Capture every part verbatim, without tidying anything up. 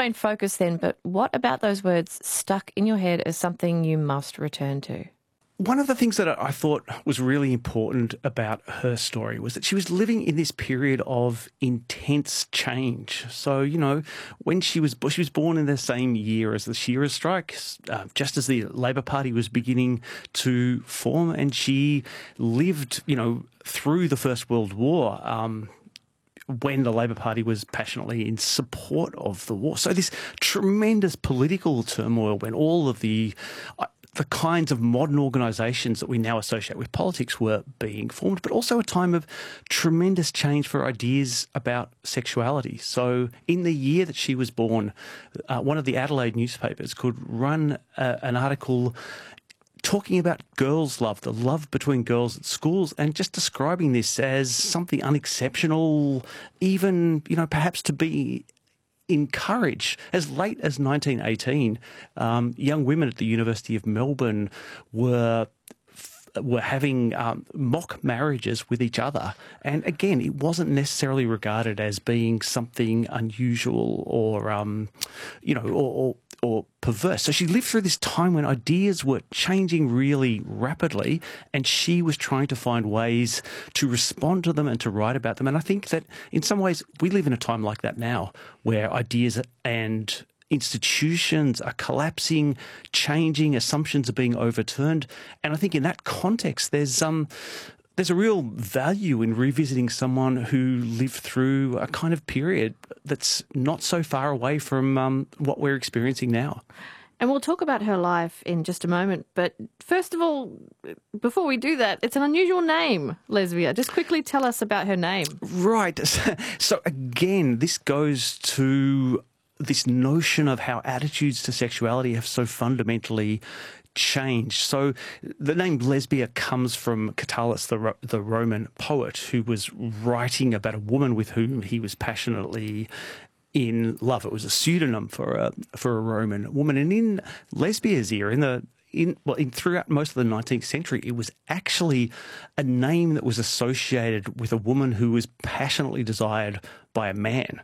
main focus then, but what about those words stuck in your head as something you must return to? One of the things that I thought was really important about her story was that she was living in this period of intense change. So, you know, when she was she was born in the same year as the Shearers strike, uh, just as the Labor Party was beginning to form, and she lived, you know, through the First World War. Um, when the Labor Party was passionately in support of the war. So this tremendous political turmoil when all of the uh, the kinds of modern organisations that we now associate with politics were being formed, but also a time of tremendous change for ideas about sexuality. So in the year that she was born, uh, one of the Adelaide newspapers could run uh, an article talking about girls' love, the love between girls at schools, and just describing this as something unexceptional, even, you know, perhaps to be encouraged. As late as nineteen eighteen, um, young women at the University of Melbourne were were having um, mock marriages with each other. And again, it wasn't necessarily regarded as being something unusual or, um, you know, or, or, or perverse. So she lived through this time when ideas were changing really rapidly, and she was trying to find ways to respond to them and to write about them. And I think that in some ways we live in a time like that now, where ideas and institutions are collapsing, changing, assumptions are being overturned. And I think in that context, there's um, there's a real value in revisiting someone who lived through a kind of period that's not so far away from um, what we're experiencing now. And we'll talk about her life in just a moment. But first of all, before we do that, it's an unusual name, Lesbia. Just quickly tell us about her name. Right. So again, this goes to this notion of how attitudes to sexuality have so fundamentally changed. So the name Lesbia comes from Catullus, the, Ro- the Roman poet, who was writing about a woman with whom he was passionately in love. It was a pseudonym for a for a Roman woman. And in Lesbia's era, in the in well, in throughout most of the nineteenth century, it was actually a name that was associated with a woman who was passionately desired by a man.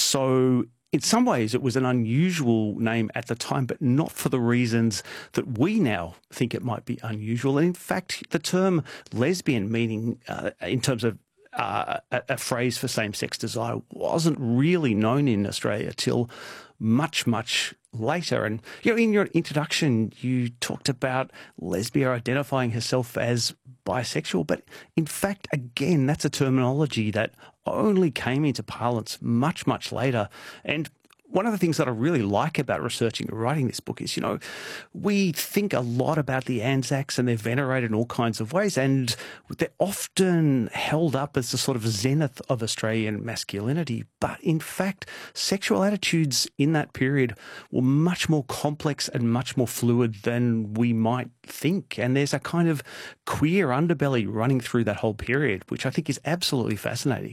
So in some ways, it was an unusual name at the time, but not for the reasons that we now think it might be unusual. And in fact, the term lesbian, meaning uh, in terms of uh, a, a phrase for same-sex desire, wasn't really known in Australia till much, much later. And you know, in your introduction, you talked about Lesbia identifying herself as bisexual, but in fact, again, that's a terminology that only came into parlance much, much later. And one of the things that I really like about researching and writing this book is, you know, we think a lot about the Anzacs and they're venerated in all kinds of ways, and they're often held up as the sort of zenith of Australian masculinity. But in fact, sexual attitudes in that period were much more complex and much more fluid than we might think. And there's a kind of queer underbelly running through that whole period, which I think is absolutely fascinating.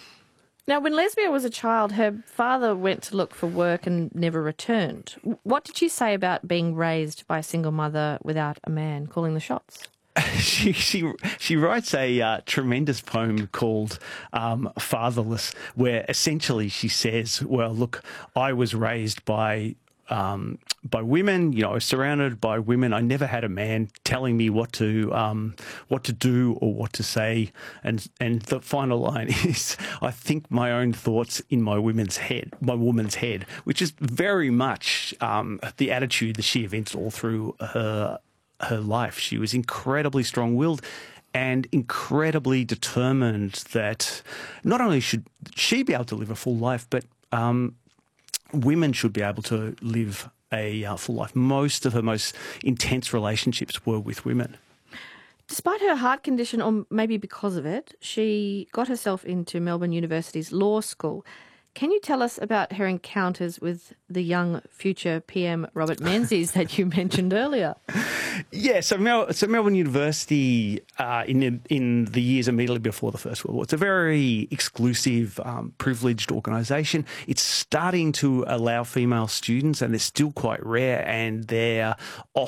Now, when Lesbia was a child, her father went to look for work and never returned. What did she say about being raised by a single mother without a man calling the shots? She she she writes a uh, tremendous poem called um, Fatherless, where essentially she says, well, look, I was raised by Um, by women, you know, I was surrounded by women. I never had a man telling me what to um, what to do or what to say. And and the final line is, I think my own thoughts in my woman's head, my woman's head, which is very much um, the attitude that she evinced all through her her life. She was incredibly strong-willed and incredibly determined that not only should she be able to live a full life, but um, women should be able to live a uh, full life. Most of her most intense relationships were with women. Despite her heart condition, or maybe because of it, she got herself into Melbourne University's law school. Can you tell us about her encounters with the young future P M Robert Menzies that you mentioned earlier? Yeah, so, Mel- so Melbourne University, uh, in the, in the years immediately before the First World War, it's a very exclusive, um, privileged organisation. It's starting to allow female students, and they're still quite rare, and they're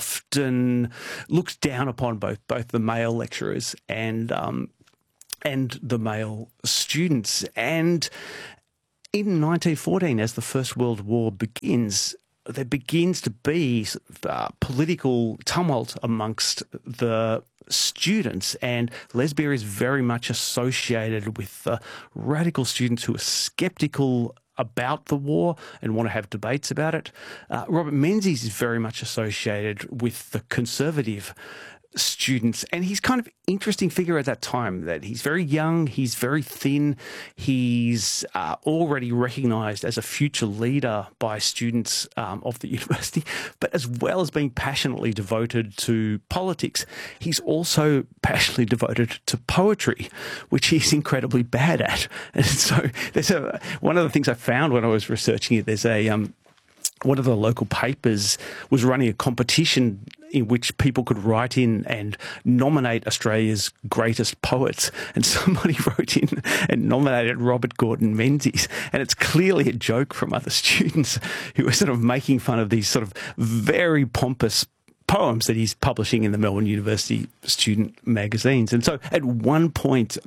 often looked down upon both both the male lecturers and um, and the male students. And in nineteen fourteen, as the First World War begins, there begins to be uh, political tumult amongst the students, and Lesbia is very much associated with the radical students who are sceptical about the war and want to have debates about it. Uh, Robert Menzies is very much associated with the conservative students, and he's kind of interesting figure at that time. That he's very young, he's very thin, he's uh, already recognised as a future leader by students um, of the university, but as well as being passionately devoted to politics, he's also passionately devoted to poetry, which he's incredibly bad at. And so there's a one of the things I found when I was researching it, there's a um, one of the local papers was running a competition in which people could write in and nominate Australia's greatest poets. And somebody wrote in and nominated Robert Gordon Menzies. And it's clearly a joke from other students who are sort of making fun of these sort of very pompous poems that he's publishing in the Melbourne University student magazines. And so at one point,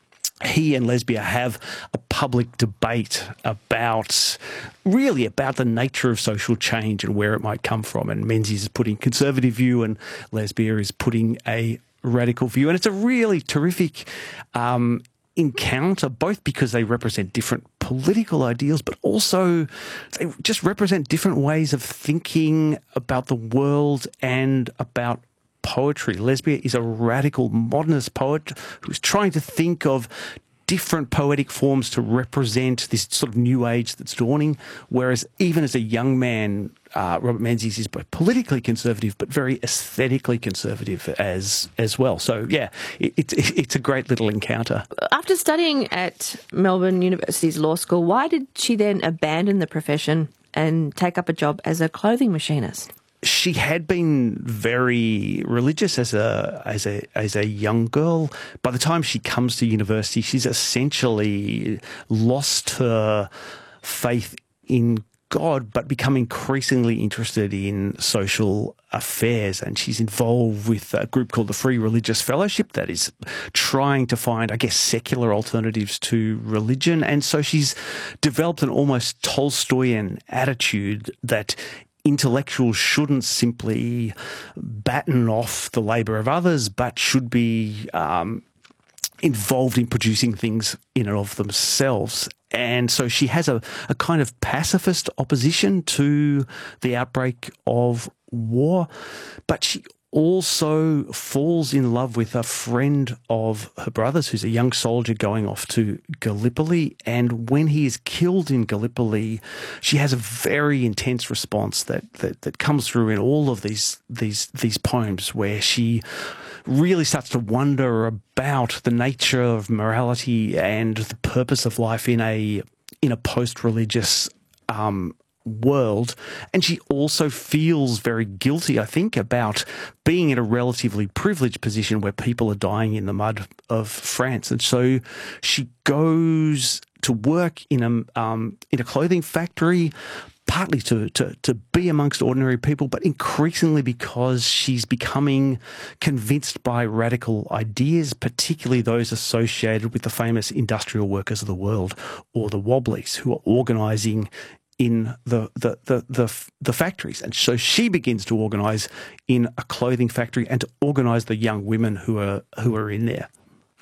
he and Lesbia have a public debate about, really about the nature of social change and where it might come from. And Menzies is putting conservative view and Lesbia is putting a radical view. And it's a really terrific um, encounter, both because they represent different political ideals, but also they just represent different ways of thinking about the world and about poetry. Lesbia is a radical modernist poet who's trying to think of different poetic forms to represent this sort of new age that's dawning, whereas even as a young man, uh, Robert Menzies is both politically conservative but very aesthetically conservative as as well. So, yeah, it, it, it's a great little encounter. After studying at Melbourne University's law school, why did she then abandon the profession and take up a job as a clothing machinist? She had been very religious as a as a as a young girl. By the time she comes to university, she's essentially lost her faith in God, but become increasingly interested in social affairs. And she's involved with a group called the Free Religious Fellowship that is trying to find, I guess, secular alternatives to religion. And so she's developed an almost Tolstoyan attitude that intellectuals shouldn't simply batten off the labour of others, but should be um, involved in producing things in and of themselves. And so she has a, a kind of pacifist opposition to the outbreak of war, but she also falls in love with a friend of her brother's who's a young soldier going off to Gallipoli. And when he is killed in Gallipoli, she has a very intense response that, that, that comes through in all of these, these, these poems, where she really starts to wonder about the nature of morality and the purpose of life in a, in a post-religious um world. And she also feels very guilty, I think, about being in a relatively privileged position where people are dying in the mud of France. And so she goes to work in a um, in a clothing factory, partly to, to, to be amongst ordinary people, but increasingly because she's becoming convinced by radical ideas, particularly those associated with the famous industrial workers of the world, or the Wobblies, who are organising in the, the, the, the, the factories. And so she begins to organise in a clothing factory and to organise the young women who are who are in there.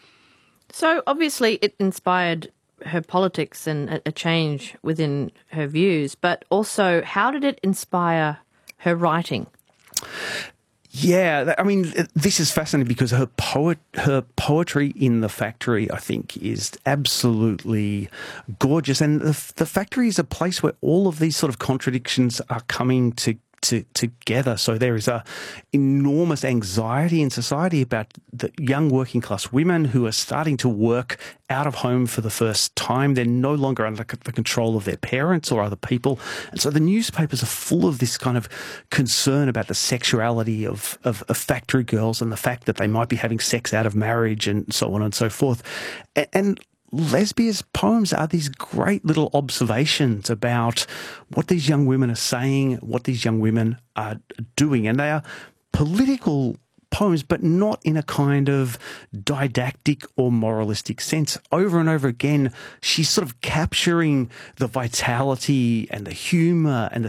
So obviously it inspired her politics and a, a change within her views, but also how did it inspire her writing? Yeah, I mean, this is fascinating because her poet, her poetry in the factory, I think, is absolutely gorgeous. And the, the factory is a place where all of these sort of contradictions are coming to To, together. So there is a enormous anxiety in society about the young working class women who are starting to work out of home for the first time. They're no longer under the control of their parents or other people. And so the newspapers are full of this kind of concern about the sexuality of, of, of factory girls and the fact that they might be having sex out of marriage and so on and so forth. And, and Lesbia's poems are these great little observations about what these young women are saying, what these young women are doing, and they are political poems, but not in a kind of didactic or moralistic sense. Over and over again, she's sort of capturing the vitality and the humour and the